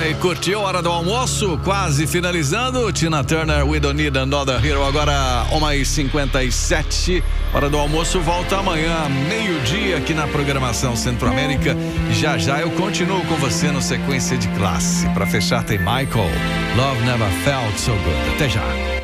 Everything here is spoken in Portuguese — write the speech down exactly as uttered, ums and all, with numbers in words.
aí, curtiu a hora do almoço? Quase finalizando. Tina Turner, We Don't Need Another Hero. Agora, uma e cinquenta e sete. Hora do almoço volta amanhã, meio-dia, aqui na programação Centro-América. Já já eu continuo com você no Sequência de Classe. Para fechar, tem Michael. Love Never Felt So Good. Até já.